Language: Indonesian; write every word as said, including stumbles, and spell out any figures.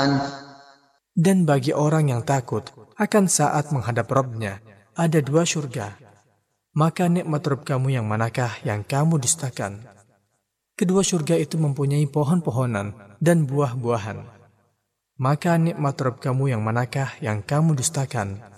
Dan bagi orang yang takut akan saat menghadap Rabb-Nya, ada dua surga. Maka nikmat Rabb kamu yang manakah yang kamu dustakan? Kedua surga itu mempunyai pohon-pohonan dan buah-buahan. Maka nikmat Rabb kamu yang manakah yang kamu dustakan?